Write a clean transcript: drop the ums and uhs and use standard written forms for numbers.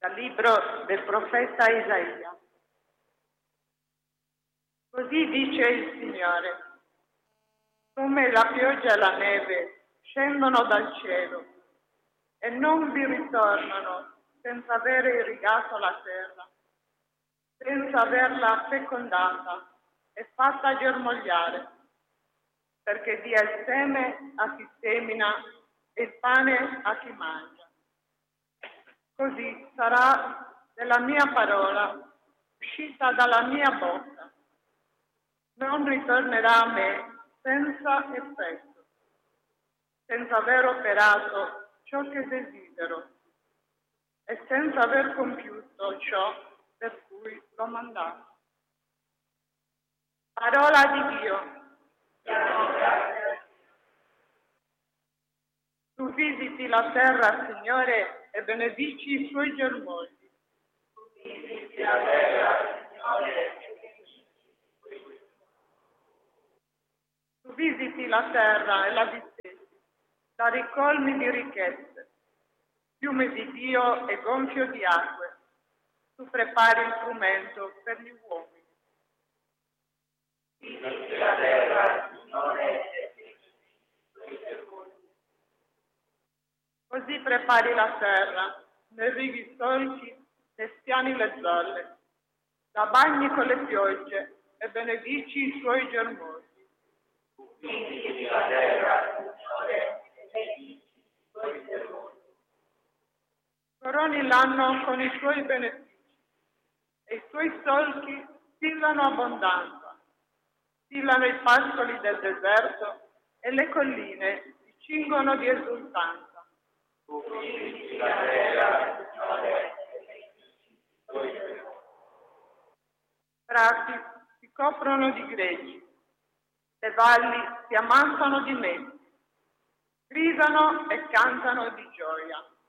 Dal libro del profeta Isaia. Così dice il Signore: come la pioggia e la neve scendono dal cielo e non vi ritornano senza avere irrigato la terra, senza averla fecondata e fatta germogliare, perché dia il seme a chi semina e il pane a chi mangia. Così sarà della mia parola uscita dalla mia bocca. Non ritornerà a me senza effetto, senza aver operato ciò che desidero e senza aver compiuto ciò per cui l'ho mandato. Parola di Dio. Tu visiti la terra, Signore, e benedici i suoi germogli. Tu visiti la terra, Signore, e benedici i suoi germogli. Tu visiti la terra e la distesi, la ricolmi di ricchezze, fiume di Dio e gonfio di acque. Tu prepari il frumento per gli uomini. Tu visiti la terra, Signore, e benedici i suoi germogli. Così prepari la terra, ne righi solchi e spiani le zolle, la bagni con le piogge e benedici i suoi germogli. Visiti la terra, Signore, e benedici i suoi germogli. Coroni l'anno con i suoi benefici e i suoi solchi stillano abbondanza, stillano i pascoli del deserto e le colline si cingono di esultanza. Prati si coprono di greggi, le valli si ammassano di mezzi, gridano e cantano di gioia.